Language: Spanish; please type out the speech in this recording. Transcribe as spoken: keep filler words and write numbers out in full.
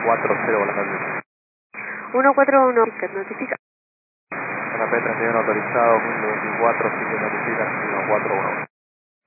cuatro cero la calle. uno cuatro uno, notifica. Canapé treinta y uno autorizado, mil veinticuatro, siete notifica, uno cuatro uno.